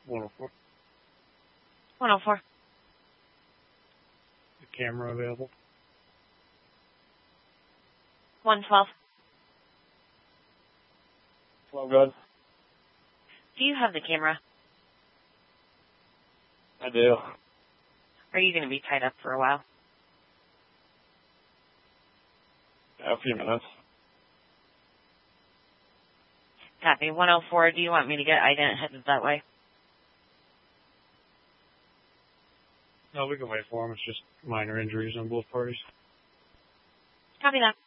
104. 104. The camera available. 112. 12 good. Do you have the camera? I do. Are you going to be tied up for a while? A few minutes. Copy. 104, do you want me to get ident headed that way? No, we can wait for him. It's just minor injuries on both parties. Copy that.